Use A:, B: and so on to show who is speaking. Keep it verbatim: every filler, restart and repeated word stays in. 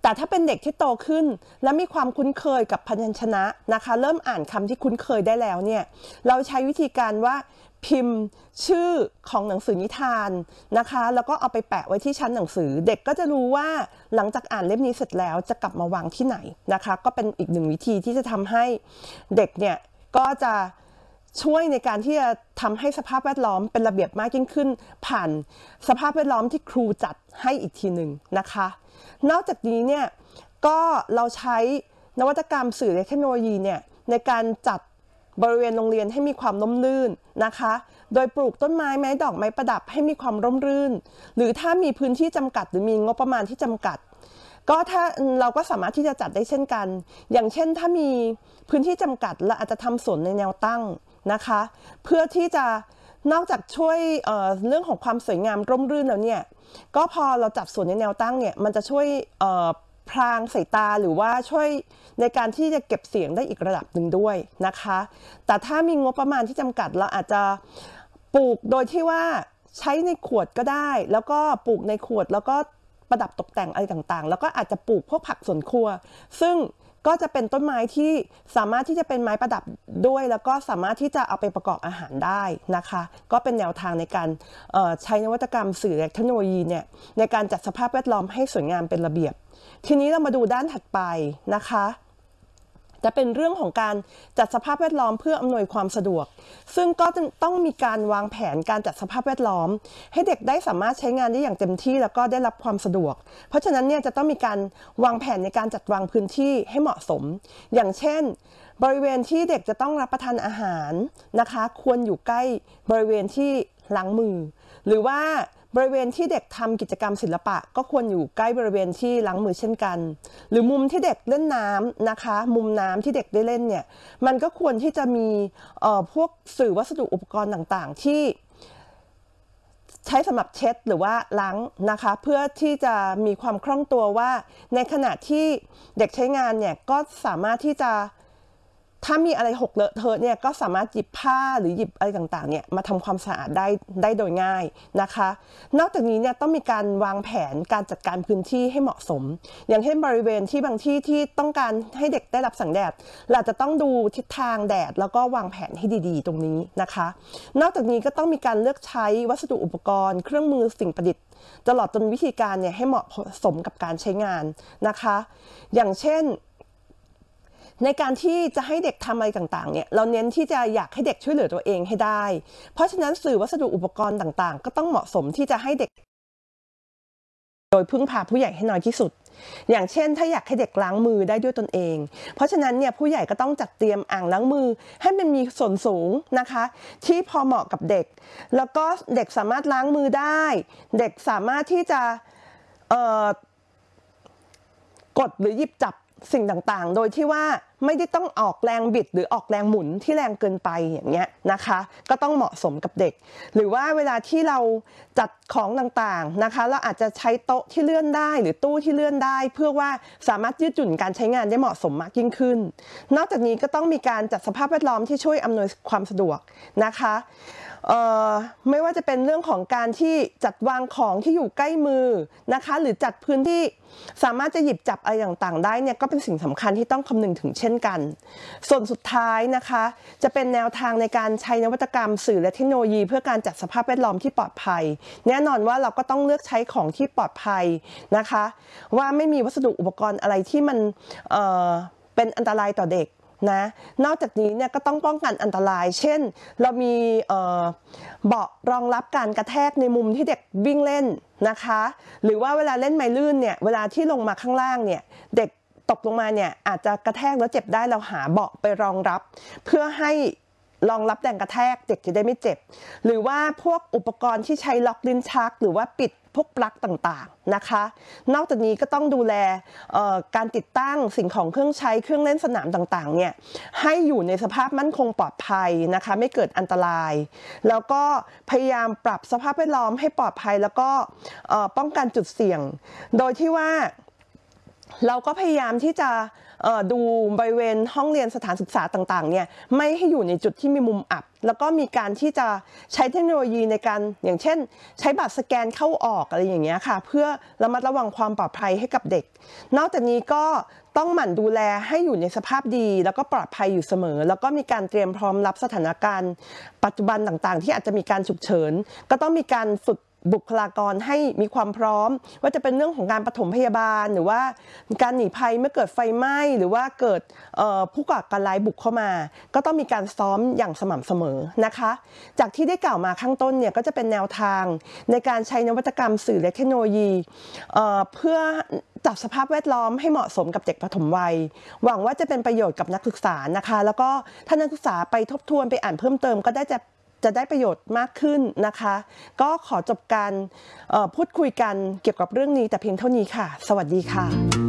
A: แต่ถ้าเป็นเด็กที่โตขึ้นและมีความคุ้นเคยกับพยัญชนะนะคะเริ่มอ่านคำที่คุ้นเคยได้แล้วเนี่ยเราใช้วิธีการว่าพิมพ์ชื่อของหนังสือนิทานนะคะแล้วก็เอาไปแปะไว้ที่ชั้นหนังสือเด็กก็จะรู้ว่าหลังจากอ่านเล่มนี้เสร็จแล้วจะกลับมาวางที่ไหนนะคะก็เป็นอีกหนึ่งวิธีที่จะทำให้เด็กเนี่ยก็จะช่วยในการที่จะทำให้สภาพแวดล้อมเป็นระเบียบมากยิ่งขึ้นผ่านสภาพแวดล้อมที่ครูจัดให้อีกทีหนึ่งนะคะนอกจากนี้เนี่ยก็เราใช้นวัตกรรมสื่อและเทคโนโลยีเนี่ยในการจัดบริเวณโรงเรียนให้มีความร่มรื่นนะคะโดยปลูกต้นไม้ไม้ดอกไม้ประดับให้มีความร่มรื่นหรือถ้ามีพื้นที่จำกัดหรือมีงบประมาณที่จำกัดก็ถ้าเราก็สามารถที่จะจัดได้เช่นกันอย่างเช่นถ้ามีพื้นที่จำกัดเราอาจจะทำสวนในแนวตั้งนะคะเพื่อที่จะนอกจากช่วยเอ่อเรื่องของความสวยงามร่มรื่นแล้วเนี่ยก็พอเราจัดสวนในแนวตั้งเนี่ยมันจะช่วยเอ่อพรางสายตาหรือว่าช่วยในการที่จะเก็บเสียงได้อีกระดับหนึ่งด้วยนะคะแต่ถ้ามีงบประมาณที่จำกัดเราอาจจะปลูกโดยที่ว่าใช้ในขวดก็ได้แล้วก็ปลูกในขวดแล้วก็ประดับตกแต่งอะไรต่างๆแล้วก็อาจจะปลูกพวกผักสวนครัวซึ่งก็จะเป็นต้นไม้ที่สามารถที่จะเป็นไม้ประดับด้วยแล้วก็สามารถที่จะเอาไปประกอบอาหารได้นะคะก็เป็นแนวทางในการใช้นวัตกรรมสื่อและเทคโนโลยีเนี่ยในการจัดสภาพแวดล้อมให้สวยงามเป็นระเบียบทีนี้เรามาดูด้านถัดไปนะคะจะเป็นเรื่องของการจัดสภาพแวดล้อมเพื่ออำนวยความสะดวกซึ่งก็ต้องมีการวางแผนการจัดสภาพแวดล้อมให้เด็กได้สามารถใช้งานได้อย่างเต็มที่แล้วก็ได้รับความสะดวกเพราะฉะนั้นเนี่ยจะต้องมีการวางแผนในการจัดวางพื้นที่ให้เหมาะสมอย่างเช่นบริเวณที่เด็กจะต้องรับประทานอาหารนะคะควรอยู่ใกล้บริเวณที่ล้างมือหรือว่าบริเวณที่เด็กทำกิจกรรมศิลปะก็ควรอยู่ใกล้บริเวณที่ล้างมือเช่นกันหรือมุมที่เด็กเล่นน้ำนะคะมุมน้ำที่เด็กได้เล่นเนี่ยมันก็ควรที่จะมีเอ่อพวกสื่อวัสดุอุปกรณ์ต่างๆที่ใช้สำหรับเช็ดหรือว่าล้างนะคะเพื่อที่จะมีความคล่องตัวว่าในขณะที่เด็กใช้งานเนี่ยก็สามารถที่จะถ้ามีอะไรหกเลอะเทอะเนี่ยก็สามารถหยิบผ้าหรือหยิบอะไรต่างๆเนี่ยมาทำความสะอาดได้ได้โดยง่ายนะคะนอกจากนี้เนี่ยต้องมีการวางแผนการจัดการพื้นที่ให้เหมาะสมอย่างเช่นบริเวณที่บางที่ที่ต้องการให้เด็กได้รับแสงแดดเราจะต้องดูทิศทางแดดแล้วก็วางแผนให้ดีๆตรงนี้นะคะนอกจากนี้ก็ต้องมีการเลือกใช้วัสดุอุปกรณ์เครื่องมือสิ่งประดิษฐ์ตลอดจนวิธีการเนี่ยให้เหมาะสมกับการใช้งานนะคะอย่างเช่นในการที่จะให้เด็กทำอะไรต่างๆเนี่ยเราเน้นที่จะอยากให้เด็กช่วยเหลือตัวเองให้ได้เพราะฉะนั้นสื่อวัสดุอุปกรณ์ต่างๆก็ต้องเหมาะสมที่จะให้เด็กโดยพึ่งพาผู้ใหญ่ให้น้อยที่สุดอย่างเช่นถ้าอยากให้เด็กล้างมือได้ด้วยตนเองเพราะฉะนั้นเนี่ยผู้ใหญ่ก็ต้องจัดเตรียมอ่างล้างมือให้มันมีส่วนสูงนะคะที่พอเหมาะกับเด็กแล้วก็เด็กสามารถล้างมือได้เด็กสามารถที่จะกดหรือหยิบจับสิ่งต่างๆโดยที่ว่าไม่ได้ต้องออกแรงบิดหรือออกแรงหมุนที่แรงเกินไปอย่างเงี้ยนะคะก็ต้องเหมาะสมกับเด็กหรือว่าเวลาที่เราจัดของต่างๆนะคะเราอาจจะใช้โต๊ะที่เลื่อนได้หรือตู้ที่เลื่อนได้เพื่อว่าสามารถยืดหยุ่นการใช้งานได้เหมาะสมมากยิ่งขึ้นนอกจากนี้ก็ต้องมีการจัดสภาพแวดล้อมที่ช่วยอำนวยความสะดวกนะคะไม่ว่าจะเป็นเรื่องของการที่จัดวางของที่อยู่ใกล้มือนะคะหรือจัดพื้นที่สามารถจะหยิบจับอะไรต่างๆได้เนี่ยก็เป็นสิ่งสำคัญที่ต้องคำนึงถึงเช่นกันส่วนสุดท้ายนะคะจะเป็นแนวทางในการใช้นวัตกรรมสื่อและเทคโนโลยีเพื่อการจัดสภาพแวดล้อมที่ปลอดภัยแน่นอนว่าเราก็ต้องเลือกใช้ของที่ปลอดภัยนะคะว่าไม่มีวัสดุอุปกรณ์อะไรที่มันเอ่อเป็นอันตรายต่อเด็กนะนอกจากนี้เนี่ยก็ต้องป้องกันอันตรายเช่นเรามีเอ่อเบาะรองรับการกระแทกในมุมที่เด็กวิ่งเล่นนะคะหรือว่าเวลาเล่นไม้ลื่นเนี่ยเวลาที่ลงมาข้างล่างเนี่ยเด็กตกลงมาเนี่ยอาจจะกระแทกแล้วเจ็บได้เราหาเบาะไปรองรับเพื่อให้รองรับแรงกระแทกเด็กจะได้ไม่เจ็บหรือว่าพวกอุปกรณ์ที่ใช้ล็อกลิ้นชักหรือว่าปิดพวกปลั๊กต่างๆนะคะนอกจากนี้ก็ต้องดูแลการติดตั้งสิ่งของเครื่องใช้เครื่องเล่นสนามต่างๆเนี่ยให้อยู่ในสภาพมั่นคงปลอดภัยนะคะไม่เกิดอันตรายแล้วก็พยายามปรับสภาพแวดล้อมให้ปลอดภัยแล้วก็ป้องกันจุดเสี่ยงโดยที่ว่าเราก็พยายามที่จะดูบริเวณห้องเรียนสถานศึกษาต่างๆเนี่ยไม่ให้อยู่ในจุดที่มีมุมอับแล้วก็มีการที่จะใช้เทคโนโลยีในการอย่างเช่นใช้บัตรสแกนเข้าออกอะไรอย่างเงี้ยค่ะเพื่อระมัดระวังความปลอดภัยให้กับเด็กนอกจากนี้ก็ต้องหมั่นดูแลให้อยู่ในสภาพดีแล้วก็ปลอดภัยอยู่เสมอแล้วก็มีการเตรียมพร้อมรับสถานการณ์ปัจจุบันต่างๆที่อาจจะมีการฉุกเฉินก็ต้องมีการฝึกบุคลากรให้มีความพร้อมว่าจะเป็นเรื่องของการปฐมพยาบาลหรือว่าการหนีภัยเมื่อเกิดไฟไหม้หรือว่าเกิดผู้ก่อการร้ายบุกเข้ามาก็ต้องมีการซ้อมอย่างสม่ำเสมอนะคะจากที่ได้กล่าวมาข้างต้นเนี่ยก็จะเป็นแนวทางในการใช้นวัตกรรมสื่อและเทคโนโลยีเพื่อจัดสภาพแวดล้อมให้เหมาะสมกับเด็กปฐมวัยหวังว่าจะเป็นประโยชน์กับนักศึกษานะคะแล้วก็ถ้านักศึกษาไปทบทวนไปอ่านเพิ่มเติมก็ได้จะจะได้ประโยชน์มากขึ้นนะคะก็ขอจบการพูดคุยกันเกี่ยวกับเรื่องนี้แต่เพียงเท่านี้ค่ะสวัสดีค่ะ